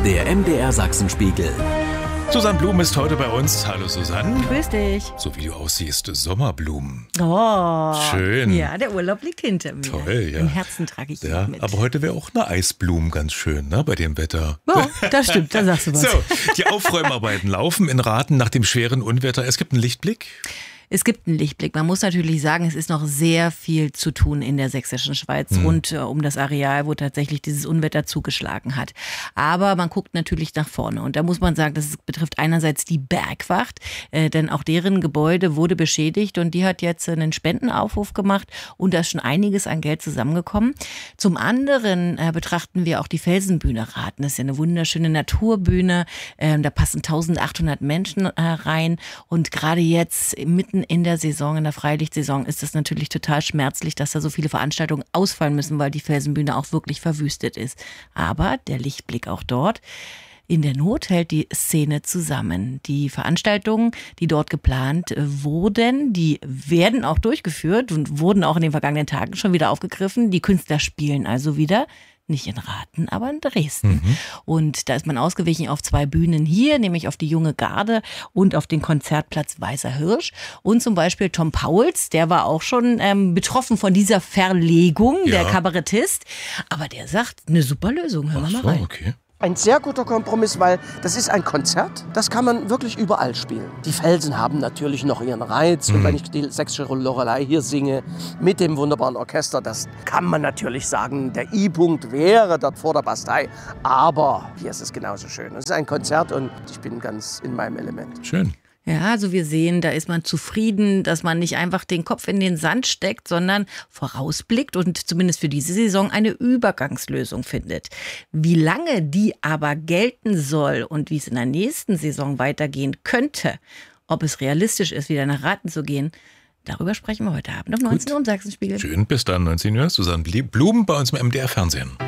Der MDR Sachsenspiegel. Susanne Blum ist heute bei uns. Hallo Susanne. Grüß dich. So wie du aussiehst, Sommerblumen. Oh. Schön. Ja, der Urlaub liegt hinter mir. Toll, ja. Im Herzen trage ich ihn mit. Aber heute wäre auch eine Eisblume ganz schön, ne, bei dem Wetter. Ja, das stimmt, da sagst du was. So, die Aufräumarbeiten laufen in Rathen nach dem schweren Unwetter. Es gibt einen Lichtblick. Es gibt einen Lichtblick. Man muss natürlich sagen, es ist noch sehr viel zu tun in der sächsischen Schweiz rund um das Areal, wo tatsächlich dieses Unwetter zugeschlagen hat. Aber man guckt natürlich nach vorne. Und da muss man sagen, das betrifft einerseits die Bergwacht, denn auch deren Gebäude wurde beschädigt und die hat jetzt einen Spendenaufruf gemacht und da ist schon einiges an Geld zusammengekommen. Zum anderen betrachten wir auch die Felsenbühne Rathen. Das ist ja eine wunderschöne Naturbühne. Da passen 1800 Menschen rein und gerade jetzt mitten in der Saison, in der Freilichtsaison, ist es natürlich total schmerzlich, dass da so viele Veranstaltungen ausfallen müssen, weil die Felsenbühne auch wirklich verwüstet ist. Aber der Lichtblick auch dort. In der Not hält die Szene zusammen. Die Veranstaltungen, die dort geplant wurden, die werden auch durchgeführt und wurden auch in den vergangenen Tagen schon wieder aufgegriffen. Die Künstler spielen also wieder. Nicht in Rathen, aber in Dresden. Und da ist man ausgewichen auf 2 Bühnen hier, nämlich auf die Junge Garde und auf den Konzertplatz Weißer Hirsch. Und zum Beispiel Tom Pauls, der war auch schon betroffen von dieser Verlegung, der Kabarettist. Aber der sagt, eine super Lösung, hören wir mal rein. Okay. Ein sehr guter Kompromiss, weil das ist ein Konzert, das kann man wirklich überall spielen. Die Felsen haben natürlich noch ihren Reiz. Und wenn ich die sächsische Lorelei hier singe mit dem wunderbaren Orchester, das kann man natürlich sagen, der I-Punkt wäre dort vor der Bastei. Aber hier ist es genauso schön. Es ist ein Konzert und ich bin ganz in meinem Element. Schön. Ja, also wir sehen, da ist man zufrieden, dass man nicht einfach den Kopf in den Sand steckt, sondern vorausblickt und zumindest für diese Saison eine Übergangslösung findet. Wie lange die aber gelten soll und wie es in der nächsten Saison weitergehen könnte, ob es realistisch ist, wieder nach Rathen zu gehen, darüber sprechen wir heute Abend um 19 Uhr im Sachsenspiegel. Schön, bis dann, 19 Uhr. Susanne Blum bei uns im MDR Fernsehen.